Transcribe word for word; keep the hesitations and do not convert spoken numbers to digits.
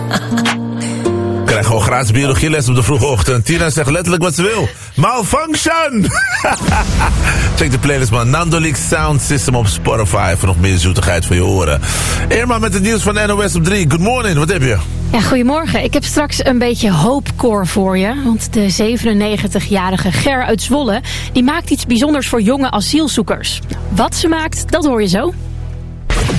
Ik krijg gewoon gratis biologieles op de vroege ochtend. Tina zegt letterlijk wat ze wil. Malfunction! Check de playlist man. Nando Leaks Sound System op Spotify voor nog meer zoetigheid voor je oren. Irma met het nieuws van N O S op drie. Good morning, wat heb je? Ja, goedemorgen. Ik heb straks een beetje hoopcore voor je. Want de zevenennegentigjarige Ger uit Zwolle, die maakt iets bijzonders voor jonge asielzoekers. Wat ze maakt, dat hoor je zo.